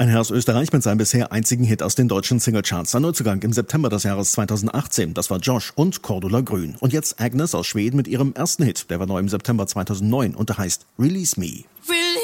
Ein Herr aus Österreich mit seinem bisher einzigen Hit aus den deutschen Singlecharts. Ein Neuzugang im September des Jahres 2018. Das war Josh und Cordula Grün. Und jetzt Agnes aus Schweden mit ihrem ersten Hit. Der war neu im September 2009 und der heißt Release Me. Release